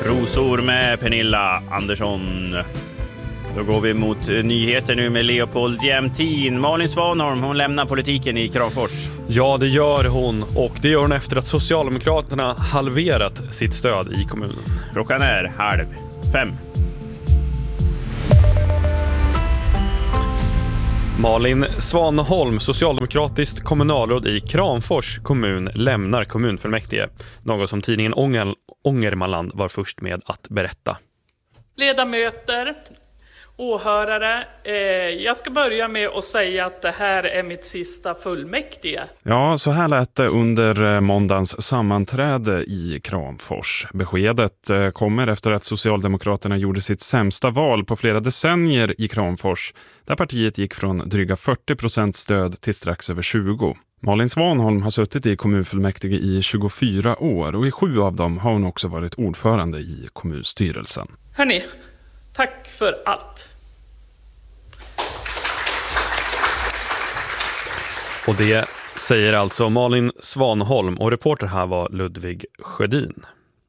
Rosor med Pernilla Andersson. Då går vi mot nyheter nu med Leopold Jämtin. Malin Svanholm, hon lämnar politiken i Kramfors. Ja, det gör hon. Och det gör hon efter att Socialdemokraterna halverat sitt stöd i kommunen. Klockan är 4:30. Malin Svanholm, socialdemokratiskt kommunalråd i Kramfors kommun, lämnar kommunfullmäktige. Något som tidningen Ångermanland var först med att berätta. Ledamöter, åhörare, jag ska börja med att säga att det här är mitt sista fullmäktige. Ja, så här lät det under måndagens sammanträde i Kramfors. Beskedet kommer efter att Socialdemokraterna gjorde sitt sämsta val på flera decennier i Kramfors, där partiet gick från dryga 40% stöd till strax över 20%. Malin Svanholm har suttit i kommunfullmäktige i 24 år och i 7 av dem har hon också varit ordförande i kommunstyrelsen. Hörrni, tack för allt. Och det säger alltså Malin Svanholm, och reporter här var Ludvig Sjödin.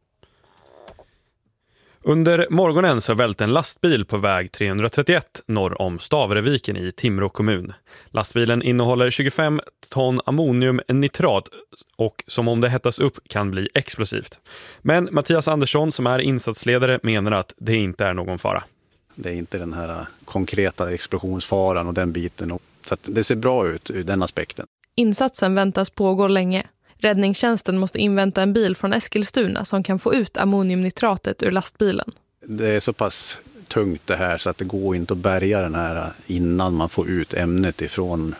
Under morgonen så välte en lastbil på väg 331 norr om Stavreviken i Timrå kommun. Lastbilen innehåller 25 ton ammoniumnitrat och som om det hettas upp kan bli explosivt. Men Mattias Andersson som är insatsledare menar att det inte är någon fara. Det är inte den här konkreta explosionsfaran och den biten. Så att det ser bra ut ur den aspekten. Insatsen väntas pågå länge. Räddningstjänsten måste invänta en bil från Eskilstuna som kan få ut ammoniumnitratet ur lastbilen. Det är så pass tungt det här så att det går inte att bärga den här innan man får ut ämnet ifrån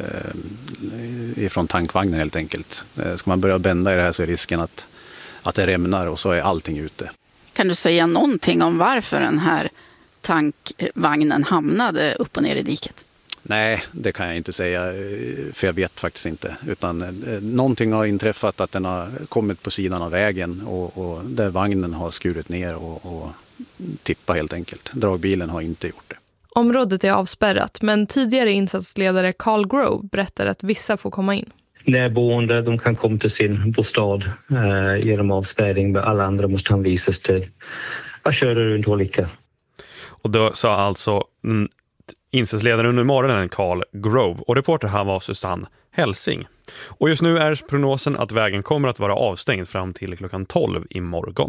tankvagnen helt enkelt. Ska man börja bända i det här så är risken att det rämnar och så är allting ute. Kan du säga någonting om varför den här tankvagnen hamnade upp och ner i diket? Nej, det kan jag inte säga, för jag vet faktiskt inte. Utan någonting har inträffat att den har kommit på sidan av vägen och där vagnen har skurit ner och tippat helt enkelt. Dragbilen har inte gjort det. Området är avspärrat, men tidigare insatsledare Carl Grove berättar att vissa får komma in. Närboende, de kan komma till sin bostad genom avspärrning, men alla andra måste hänvisas till att köra runt olika. Och då sa alltså insatsledaren under morgonen Carl Grove, och reporter här var Susanne Helsing. Och just nu är prognosen att vägen kommer att vara avstängd fram till klockan 12 imorgon.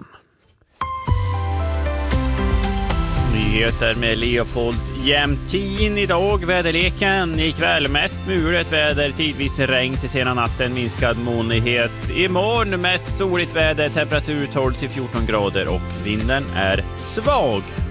Nyheter med Leopold Jämtin idag. Väderleken ikväll mest mulet väder, tidvis regn till sena natten, minskad molnighet. Imorgon mest soligt väder, temperatur 12 till 14 grader och vinden är svag.